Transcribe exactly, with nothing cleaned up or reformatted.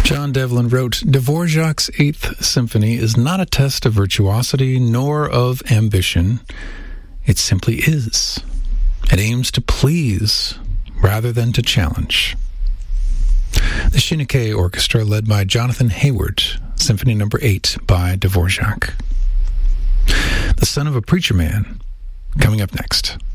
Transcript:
John Devlin wrote, Dvorak's Eighth Symphony is not a test of virtuosity nor of ambition. It simply is. It aims to please rather than to challenge. The Shinigami Orchestra, led by Jonathan Hayward, Symphony Number eight by Dvorak. The Son of a Preacher Man, coming up next.